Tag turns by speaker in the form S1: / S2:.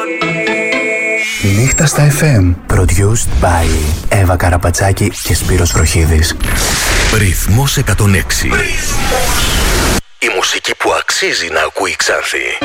S1: Νύχτα στα FM. Produced by Εύα Καραπατσάκη και Σπύρος Βροχίδης.
S2: Ρυθμός 106. Η μουσική που αξίζει να ακούει η Ξάνθη.